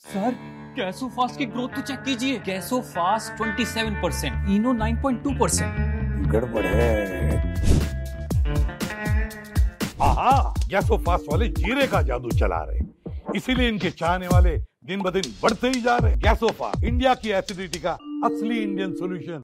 Sir Gasofast की growth तो check कीजिए। गैसोफास्ट 27%, इनो 9.2%। गड़बड़ है। आहा, गैसोफास्ट वाले जीरे का जादू चला रहे, इसीलिए इनके चाहने वाले दिन ब दिन बढ़ते ही जा रहे। गैसोफास्ट, इंडिया की एसिडिटी का असली इंडियन सॉल्यूशन।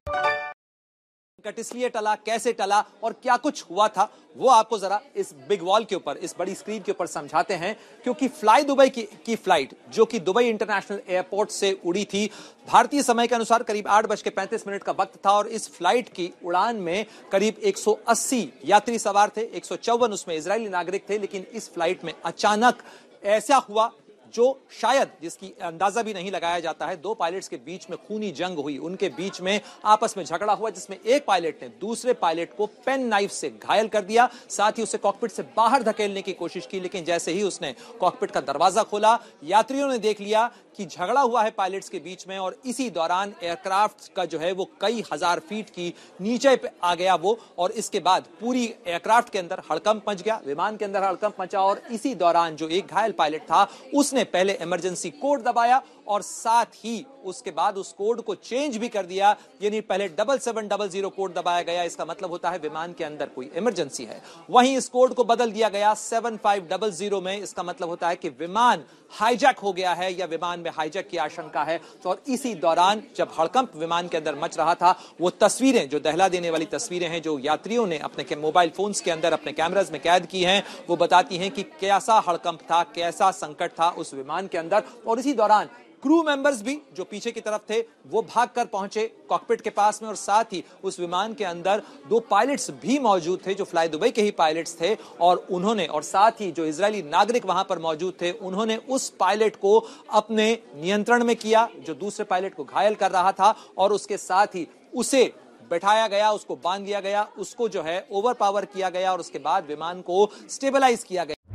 इसलिए टला, कैसे टला और क्या कुछ हुआ था, वो आपको जरा इस बिग वॉल के ऊपर, इस बड़ी स्क्रीन के ऊपर समझाते हैं। क्योंकि फ्लाई दुबई की फ्लाइट जो कि दुबई इंटरनेशनल एयरपोर्ट से उड़ी थी, भारतीय समय के अनुसार करीब 8:35 का वक्त था और इस फ्लाइट की उड़ान में करीब 180 यात्री सवार थे, 154 उसमें इजरायली नागरिक थे। लेकिन इस फ्लाइट में अचानक ऐसा हुआ जो शायद जिसकी अंदाजा भी नहीं लगाया जाता है। दो पायलट्स के बीच में खूनी जंग हुई, उनके बीच में आपस में झगड़ा हुआ, जिसमें एक पायलट ने दूसरे पायलट को पेन नाइफ से घायल कर दिया, साथ ही उसे कॉकपिट से बाहर धकेलने की कोशिश की। लेकिन जैसे ही उसने कॉकपिट का दरवाजा खोला, यात्रियों ने देख लिया कि झगड़ा हुआ है पायलट्स के बीच में, और इसी दौरान एयरक्राफ्ट का जो है वो कई हजार फीट की नीचे पे आ गया वो, और इसके बाद पूरी एयरक्राफ्ट के अंदर हड़कंप मच गया, विमान के अंदर हड़कंप मचा। और इसी दौरान जो एक घायल पायलट था उसने पहले इमरजेंसी कोड दबाया और साथ ही उसके बाद उस कोड को चेंज भी कर दिया, यानी पहले 7700 कोड दबाया गया, इसका मतलब होता है विमान के अंदर कोई इमरजेंसी है। वहीं इस कोड को बदल दिया गया 7500 में, इसका मतलब होता है कि विमान हाईजैक हो गया है या विमान में हाईजैक की आशंका है। तो और इसी दौरान जब हड़कंप विमान के अंदर मच रहा था, वो तस्वीरें जो दहला देने वाली तस्वीरें हैं जो यात्रियों ने अपने मोबाइल फोन्स के अंदर अपने कैमरास में कैद की हैं, वो बताती हैं कि कैसा हड़कंप था, कैसा संकट था उस विमान के अंदर। और इसी दौरान क्रू मेंबर्स भी जो पीछे की तरफ थे वो भागकर पहुंचे कॉकपिट के पास में, और साथ ही उस विमान के अंदर दो पायलट्स भी मौजूद थे जो फ्लाई दुबई के ही पायलट्स थे, और उन्होंने, और साथ ही जो इजरायली नागरिक वहां पर मौजूद थे, उन्होंने उस पायलट को अपने नियंत्रण में किया जो दूसरे पायलट को घायल कर रहा था, और उसके साथ ही उसे बैठाया गया, उसको बांध दिया गया, उसको जो है ओवर पावर किया गया और उसके बाद विमान को स्टेबलाइज किया गया।